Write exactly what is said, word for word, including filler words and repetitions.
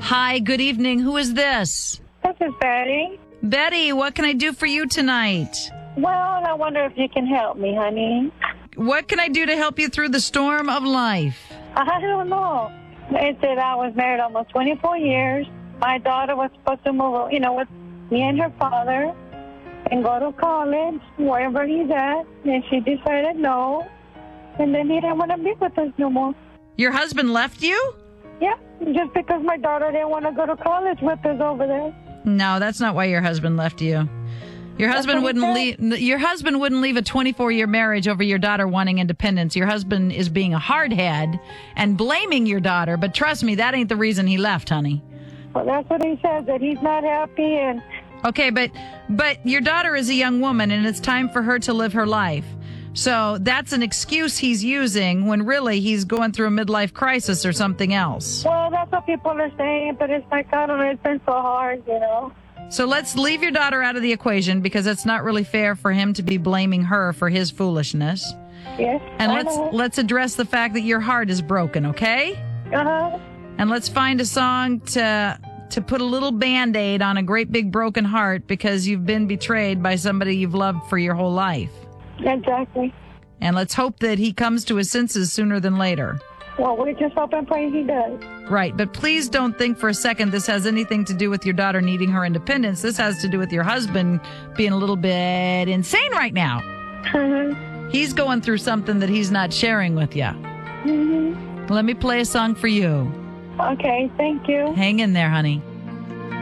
Hi, good evening. Who is this? This is Betty. Betty, what can I do for you tonight? Well, I wonder if you can help me, honey. What can I do to help you through the storm of life? I don't know. It said I was married almost twenty-four years. My daughter was supposed to move, you know, with me and her father and go to college, wherever he's at. And she decided no. And then he didn't want to be with us no more. Your husband left you? Yeah, just because my daughter didn't want to go to college with us over there. No, that's not why your husband left you. Your husband what he wouldn't said. leave. Your husband wouldn't leave a twenty-four year marriage over your daughter wanting independence. Your husband is being a hardhead and blaming your daughter. But trust me, that ain't the reason he left, honey. Well, that's what he says, that he's not happy. And Okay, but but your daughter is a young woman, and it's time for her to live her life. So that's an excuse he's using when really he's going through a midlife crisis or something else. well, that's what people are saying, but it's like, I don't know, it's been so hard, you know. So let's leave your daughter out of the equation because it's not really fair for him to be blaming her for his foolishness. Yes. And I let's know. let's address the fact that your heart is broken, okay? Uh-huh. And let's find a song to to put a little Band-Aid on a great big broken heart because you've been betrayed by somebody you've loved for your whole life. Exactly. And let's hope that he comes to his senses sooner than later. Well, we just hope and pray he does. Right, but please don't think for a second this has anything to do with your daughter needing her independence. This has to do with your husband being a little bit insane right now. Mm-hmm. He's going through something that he's not sharing with you. Mm-hmm. Let me play a song for you. Okay, thank you. Hang in there, honey.